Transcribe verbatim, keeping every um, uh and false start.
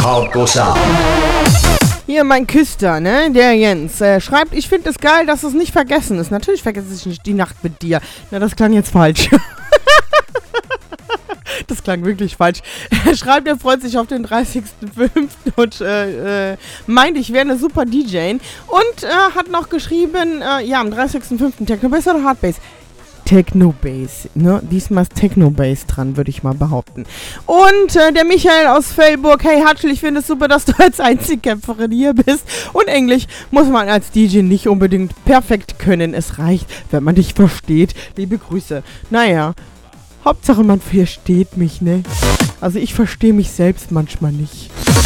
Hardcore Sound. Hier mein Küster, ne, der Jens, äh, schreibt, ich finde es geil, dass es nicht vergessen ist. Natürlich vergesse ich nicht die Nacht mit dir. Na, das klang jetzt falsch. Das klang wirklich falsch. Er schreibt, er freut sich auf den dreißigsten fünften und äh, äh, meint, ich wäre eine super D J. Und äh, hat noch geschrieben, äh, ja, am dreißigsten fünften Techno-Bass oder Hardbass? Techno-Bass, ne? Diesmal ist Techno-Bass dran, würde ich mal behaupten. Und äh, der Michael aus Fellburg, hey Hatschel, ich finde es super, dass du als Einzelkämpferin hier bist. Und Englisch muss man als D J nicht unbedingt perfekt können. Es reicht, wenn man dich versteht. Liebe Grüße. Naja, Hauptsache man versteht mich, ne? Also ich verstehe mich selbst manchmal nicht.